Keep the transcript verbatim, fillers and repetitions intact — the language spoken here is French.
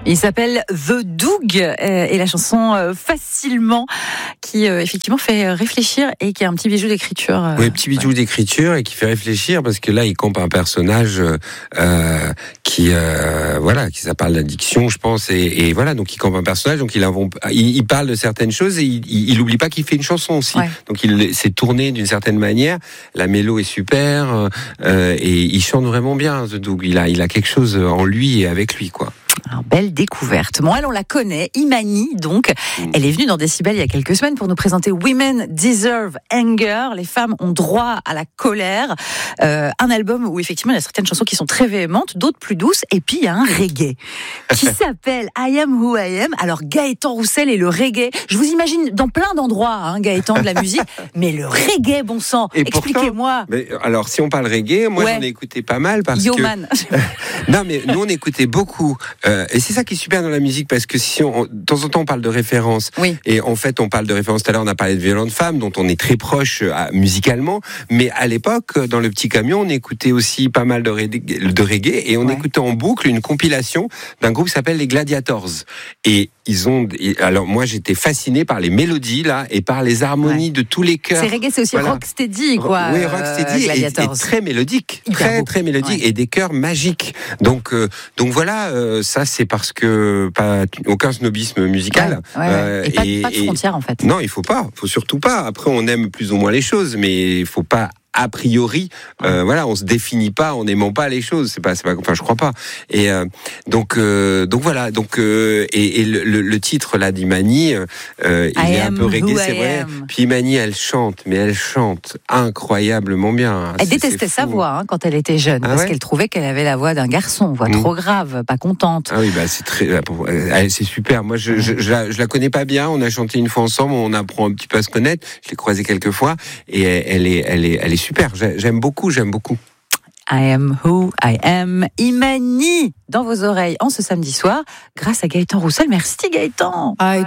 Il s'appelle The Doug euh, et la chanson euh, Facilement qui euh, effectivement fait réfléchir et qui a un petit bijou d'écriture. Euh, oui, petit bijou ouais. d'écriture et qui fait réfléchir parce que là il campe un personnage euh, qui euh, voilà, qui ça parle d'addiction, je pense, et, et voilà, donc il campe un personnage, donc il, invente, il, il parle de certaines choses et il, il, il oublie pas qu'il fait une chanson aussi. Ouais. Donc il s'est tourné d'une certaine manière. La mélo est super euh, et il chante vraiment bien, The Doug. Il a, il a quelque chose en lui et avec lui, quoi. Alors, belle découverte. Bon, elle, on la connaît, Imani, donc. Mm. Elle est venue dans Décibel il y a quelques semaines pour nous présenter Women Deserve Anger. Les femmes ont droit à la colère. Euh, un album où, effectivement, il y a certaines chansons qui sont très véhémentes, d'autres plus douces. Et puis, il y a un reggae qui s'appelle I Am Who I Am. Alors, Gaëtan Roussel et le reggae. Je vous imagine dans plein d'endroits, hein, Gaëtan, de la musique. Mais le reggae, bon sang. Et expliquez-moi. Pourtant, mais, alors, si on parle reggae, moi, ouais. j'en ai écouté pas mal parce Yo que... Man. Non, mais nous, on écoutait beaucoup. Euh, et c'est ça qui est super dans la musique, parce que si on, de temps en temps on parle de références, oui. et en fait on parle de références, tout à l'heure on a parlé de Violente Femme, dont on est très proche euh, musicalement, mais à l'époque, dans le petit camion, on écoutait aussi pas mal de reggae, de reggae et on ouais. écoutait en boucle une compilation d'un groupe qui s'appelle les Gladiators. Et ils ont, alors moi j'étais fasciné par les mélodies là, et par les harmonies ouais. de tous les chœurs. C'est reggae, c'est aussi voilà. rocksteady quoi. Oui, rocksteady euh, et, et très mélodique, Hyper très beau. très mélodique, ouais. et des chœurs magiques. Donc, euh, donc voilà, euh, ça c'est parce que pas aucun snobisme musical. Ouais, ouais, euh, et, pas, et pas de frontières en fait. Non, il faut pas, faut surtout pas. Après, on aime plus ou moins les choses, mais il faut pas. A priori, euh, voilà, on se définit pas en n'aimant pas les choses. C'est pas, c'est pas, enfin, je crois pas. Et euh, donc, euh, donc voilà, donc euh, et, et le, le titre là d'Imani, euh, il I est un peu reggae, c'est vrai. Am. Puis Imani, elle chante, mais elle chante incroyablement bien. Elle c'est, détestait c'est sa voix hein, quand elle était jeune, ah parce ouais qu'elle trouvait qu'elle avait la voix d'un garçon, voix mmh. trop grave, pas contente. Ah oui, bah c'est très, c'est super. Moi, je, je, je, la, je la connais pas bien. On a chanté une fois ensemble, on apprend un petit peu à se connaître. Je l'ai croisée quelques fois, et elle est, elle est, elle est super, j'aime beaucoup, j'aime beaucoup. I am who I am, Imani, dans vos oreilles en ce samedi soir, grâce à Gaëtan Roussel. Merci Gaëtan. I